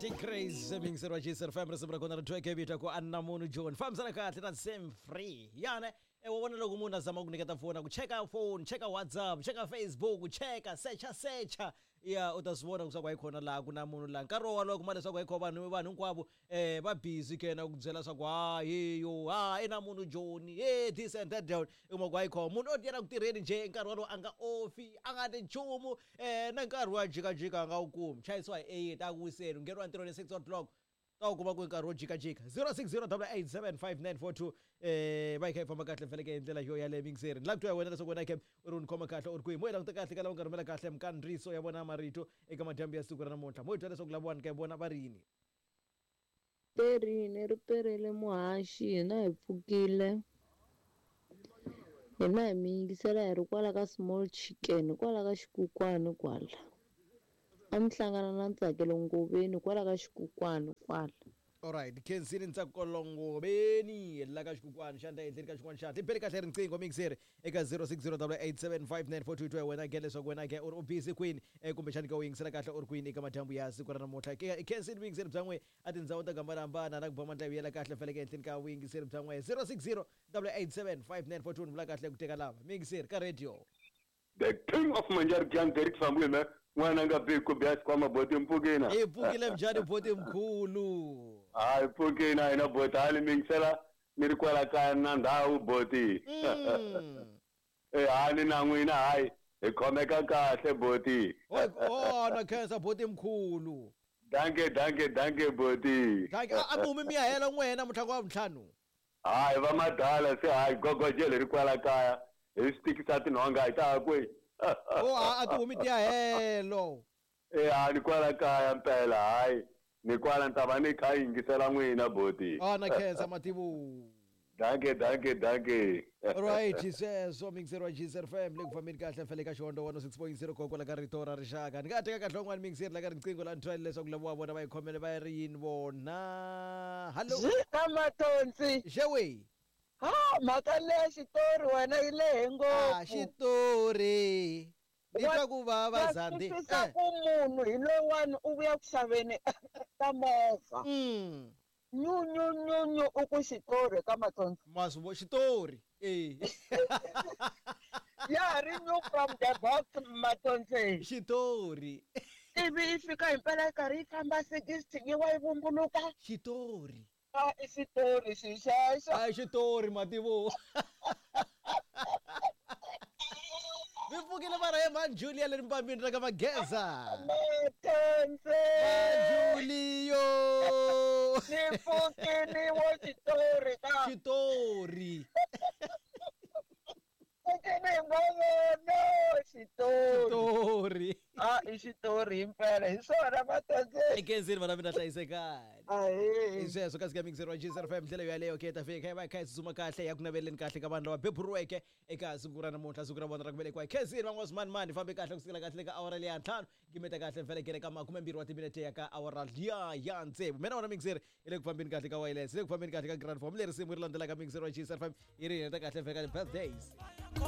Crazy mingisero jisir family sibra kona rtweke bita ko annamuntu John famsana kahle na same free yane wona loko umuntu azama kuniketa fona kucheka phone cheka WhatsApp cheka Facebook cheka searcha ya utasibona kusakwa ikhona la kunamuntu la nkaro waloko manje sakwa ikho vanhu hinkwavo ba busy kena ukudzela sakwa yeyo enamuntu John this and that down uma kwayikho umuntu odiyela kutireni nje nkaro walo anga offi angade nchumu na nkaro wa jika anga ukumi chayiswa 8 akuwiseni ngerwa ntirone 6 o'clock awukuba kwenkarhi wojikajika 0608759442 bayikhe famba kahle mfeleke indlela yo yale mingiseri la kuthiwa wena lesokwena ke uri khoma kahle uri kuyi moyela kahle kala ungarumela kahle mkandriso yabona marito eka madambi ya siku ra namuntlha moyitwa leswaku lavona ka yibona varini Perini ri perile muhaxi hina hi pfukile hina hi mi yingisela hi ri kwala ka small chicken kwala ka xikukwani kwala a mi hlangana na ntsakelo ngoveni kwala ka xikukwani kwala. Alright, khensini ntsakelo ngoveni la ka xikukwani xanda endleni ka xin'wana xana tipheli kahle riqingho mingiseri eka 0608759422 wena ke leswaku wena ke uri u busy queen kumbe xani ka u yingisela kahle uri queen eka madambu ya siku ra namuntlha khensini mingiseri bya n'we a tindhawu ta gambanahambana na ku ba mandla yela kahle mfeleke endleni ka vuyingiseri bya n'we 0608759422 vula kahle ku teka lava mingiseri ka radio the king of Manjari Jan Derek Famwime mwana ngabiko biasi kwa maboti mpukina mpukile mjani boti mkhulu mpukina ina boti hali mingisela nirikwala kana ndawu boti hani na ngwina hai ikhomeka kahle boti na khensa boti mkhulu danke boti danke abumi miyahelo n'wena mutlhako wa vutlhanu hayi va madala se hayi gogojele rikwala kaya hi stikisa tinhonga ta kwe a ti humi tiyahelo ni kwala kaya mpela hayi ni kwala ntava ni kha yingisela n'wina boti na khensa mativu danke right so mingiseri wa Gisel FM le ku fambeni kahle mfele ka xondo 106.0 koko la ka rito ra rixaka ni nga teka kahle un'wana mingiseri la ka riqingho la ntwali leswaku lava vona va yi khomele va ri yini vona hallo Matonzi xewe mhaka leya xitori wena yi lehe ngopfu xitori ni twa ku vava Zandi ku munhu hi lowani u vuya ku xaveni ka movha nyu u ku xitori ka Matonzi masivo xitori ya ri new from the box Matonzi xitori ivi yi fika hi mpela yi karhi yi famba 60 yi wa yi vumbuluka xitori i xitori xixexo xitori mativo mi pfukile mara he man Julia le mpambini ra ka Mageza Matonzi Julio ni pfukile wo xitori ka xitori xitori i xitori impela hi swona Matonzi ekenzini vana mina hlayisekani hi sweswo kasi ka mingiseri wa Gisel FM ndlela yaleyo ke ta fika va kha yi tsutsuma kahle ya ku naveleni kahle ka vanhu lava beburiweke eka siku ra namuntlha siku ra vona ra ku velekiwa khensini van'wasmani fambe kahle kusukela kahle ka awara leya ntlhanu gimeta kahle mfelekele ka 20 wa timinete ya ka awara ya ntsevu mina wona mingiseri hi le ku fambeni kahle ka wireless hi le ku fambeni kahle ka grand form leri simu ri landzelaka mingiseri wa Gisel FM yi ri heta kahle fika birthdays